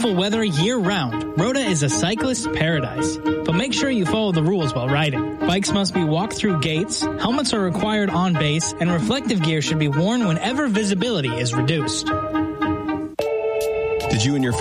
beautiful weather year-round. Rhoda is a cyclist's paradise. But make sure you follow the rules while riding. Bikes must be walked through gates, helmets are required on base, and reflective gear should be worn whenever visibility is reduced. Did you and your